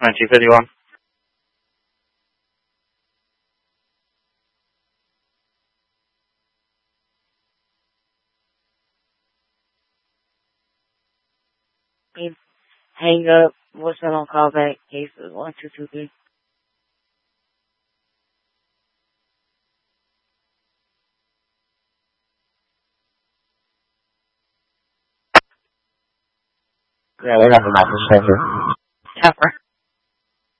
251. Hang up. What's that on callback? Cases 1223. Yeah, they got the message. Thank you. Topper.